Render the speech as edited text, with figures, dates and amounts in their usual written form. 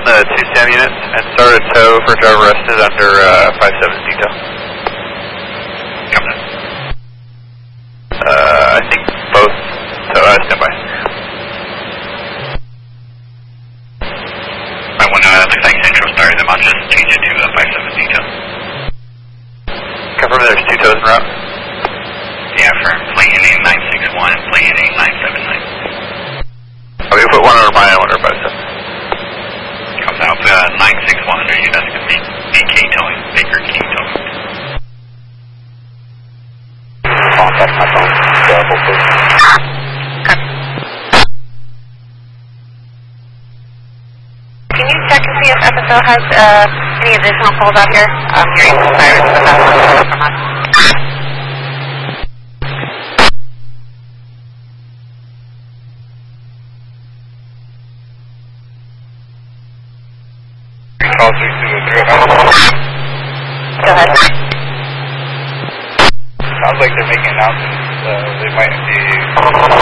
the 2 SAM units and start a tow for driver arrested under 5-7 detail. Coming in. I think both. So stand by. When looks like Central started them, I'll just change it to 5-7 detail. Confirm there's 2 tows en route. Yeah, for plane name 961 and plane name 979. Okay, put one under mine and one under 5-7. Comes out 961 under you, that's going to be BK towing, Baker King towing. Contact my phone. Available, please. Can you check and see if FSO has any additional calls out here? I'm hearing some sirens, but that's not from us. Call 3203. Go ahead. Sounds like they're making announcements. They might be